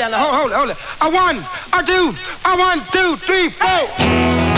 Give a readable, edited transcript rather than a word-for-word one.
hold it. A one, a two, 1, 2, 3, 4.